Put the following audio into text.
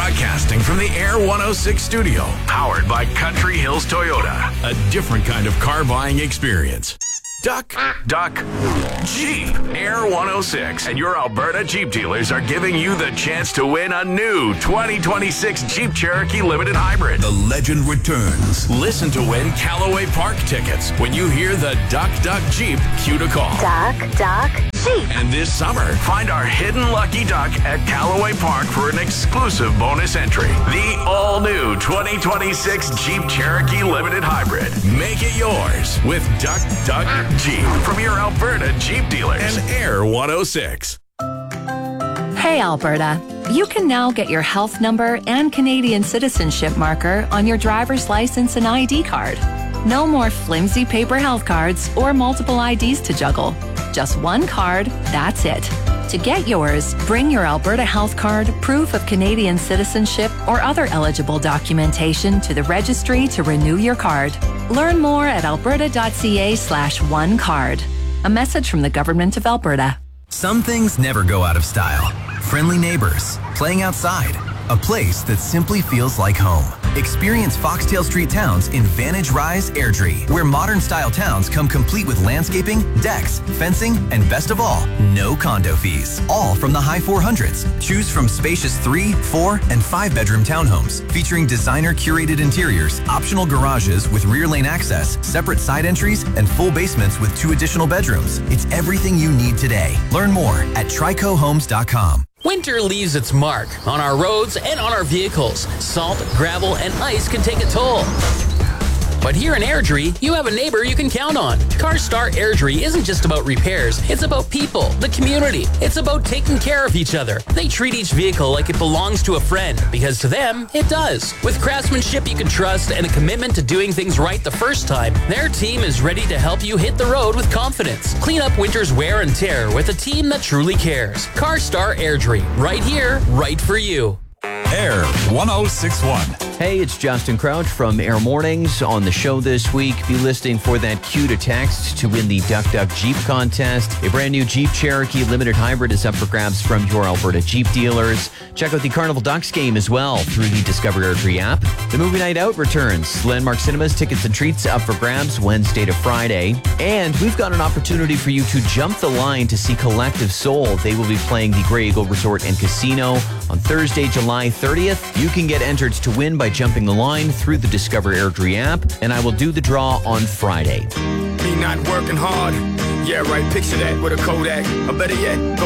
Broadcasting from the Air 106 studio, powered by Country Hills Toyota. A different kind of car buying experience. Duck, Jeep. Air 106 and your Alberta Jeep dealers are giving you the chance to win a new 2026 Jeep Cherokee Limited Hybrid. The legend returns. Listen to win Callaway Park tickets when you hear the Duck Jeep cue to call. Duck, Jeep. And this summer, find our hidden lucky duck at Callaway Park for an exclusive bonus entry. The all-new 2026 Jeep Cherokee Limited Hybrid. Make it yours with Duck Jeep from your Alberta Jeep dealers and Air 106. Hey, Alberta. You can now get your health number and Canadian citizenship marker on your driver's license and ID card. No more flimsy paper health cards or multiple IDs to juggle. Just one card, that's it. To get yours, bring your Alberta Health Card, proof of Canadian citizenship, or other eligible documentation to the registry to renew your card. Learn more at alberta.ca/onecard. A message from the Government of Alberta. Some things never go out of style. Friendly neighbors, playing outside, a place that simply feels like home. Experience Foxtail Street Towns in Vantage Rise Airdrie, where modern-style towns come complete with landscaping, decks, fencing, and best of all, no condo fees. All from the high 400s. Choose from spacious 3, 4, and 5-bedroom townhomes featuring designer-curated interiors, optional garages with rear lane access, separate side entries, and full basements with 2 additional bedrooms. It's everything you need today. Learn more at tricohomes.com. Winter leaves its mark on our roads and on our vehicles. Salt, gravel, and ice can take a toll. But here in Airdrie, you have a neighbor you can count on. CarStar Airdrie isn't just about repairs. It's about people, the community. It's about taking care of each other. They treat each vehicle like it belongs to a friend, because to them, it does. With craftsmanship you can trust and a commitment to doing things right the first time, their team is ready to help you hit the road with confidence. Clean up winter's wear and tear with a team that truly cares. CarStar Airdrie, right here, right for you. Air 1061. Hey, it's Justin Crouch from Air Mornings. On the show this week, be listening for that cue to text to win the Duck Jeep contest. A brand new Jeep Cherokee Limited Hybrid is up for grabs from your Alberta Jeep dealers. Check out the Carnival Ducks game as well through the Discover Airdrie app. The Movie Night Out returns. Landmark Cinemas tickets and treats up for grabs Wednesday to Friday. And we've got an opportunity for you to jump the line to see Collective Soul. They will be playing the Grey Eagle Resort and Casino on Thursday, July 30th. You can get entered to win by jumping the line through the Discover Airdrie app, and I will do the draw on Friday. Me not working hard. Yeah, right. Picture that with a Kodak. Or better yet, go